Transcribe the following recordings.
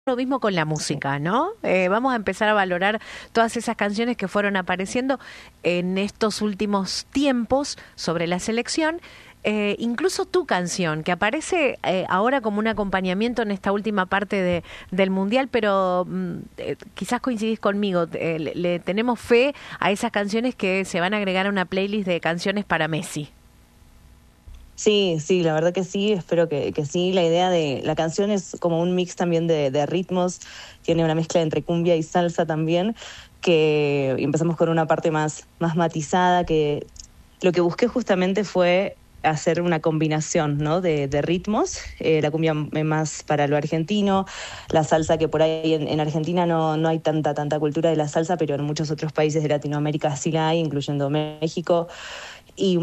Lo mismo con la música, ¿no? Vamos a empezar a valorar todas esas canciones que fueron apareciendo en estos últimos tiempos sobre la selección. Incluso tu canción, que aparece ahora como un acompañamiento en esta última parte del Mundial, pero quizás coincidís conmigo, le tenemos fe a esas canciones que se van a agregar a una playlist de canciones para Messi. Sí, sí, la verdad que sí, espero que sí. La idea de la canción es como un mix también de ritmos, tiene una mezcla entre cumbia y salsa también, que empezamos con una parte más matizada, que lo que busqué justamente fue hacer una combinación, ¿no? de ritmos, la cumbia más para lo argentino, la salsa que por ahí en Argentina no hay tanta cultura de la salsa, pero en muchos otros países de Latinoamérica sí la hay, incluyendo México. Y,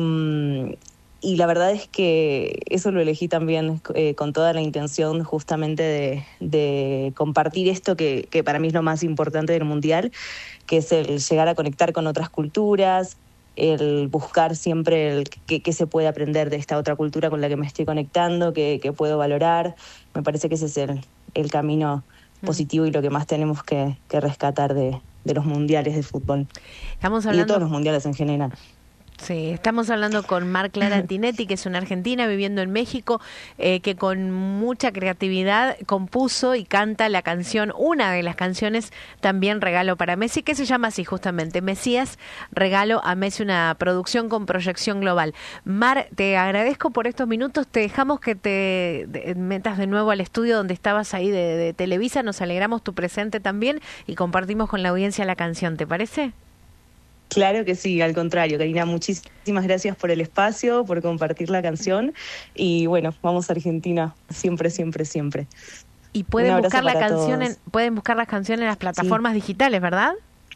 y la verdad es que eso lo elegí también con toda la intención justamente de compartir esto que para mí es lo más importante del Mundial, que es el llegar a conectar con otras culturas, el buscar siempre qué se puede aprender de esta otra cultura con la que me estoy conectando, que puedo valorar. Me parece que ese es el camino positivo y lo que más tenemos que rescatar de los mundiales de fútbol. Estamos Y de todos hablando. los mundiales en general. Sí, estamos hablando con Mar Clara Tinetti, que es una argentina viviendo en México, que con mucha creatividad compuso y canta la canción, una de las canciones, también Regalo para Messi, que se llama así justamente, Mesías, Regalo a Messi, una producción con proyección global. Mar, te agradezco por estos minutos, te dejamos que te metas de nuevo al estudio donde estabas ahí de Televisa, nos alegramos tu presente también y compartimos con la audiencia la canción, ¿te parece? Claro que sí, al contrario, Karina, muchísimas gracias por el espacio, por compartir la canción y bueno, vamos a Argentina, siempre, siempre, siempre. Y Un pueden abrazo buscar la para canción todos. pueden buscar las canciones en las Sí. plataformas digitales, ¿verdad?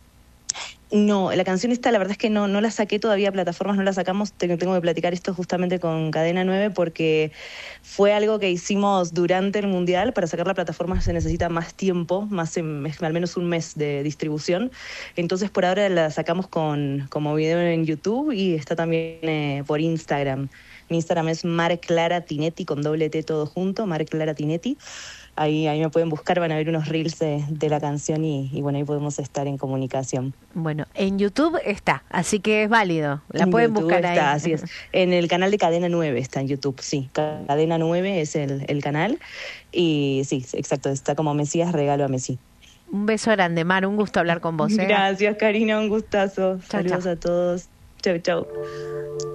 No, la canción esta, la verdad es que no la saqué todavía a plataformas, no la sacamos, tengo que platicar esto justamente con Cadena 9 porque fue algo que hicimos durante el Mundial. Para sacar la plataforma se necesita más tiempo, al menos un mes de distribución. Entonces por ahora la sacamos como video en YouTube y está también por Instagram. Mi Instagram es Mar Clara Tinetti, con doble T todo junto, Mar Clara Tinetti. Ahí me pueden buscar, van a ver unos reels de la canción y bueno, ahí podemos estar en comunicación. Bueno, en YouTube está, así que es válido. La En pueden YouTube buscar está, ahí. así es. En el canal de Cadena 9 está en YouTube, sí. Cadena 9 es el canal. Y sí, exacto, está como Mesías, regalo a Messi. Un beso grande, Mar, un gusto hablar con vos, ¿eh? Gracias, Karina, un gustazo. Chao, chao. Saludos a todos. Chau, chau.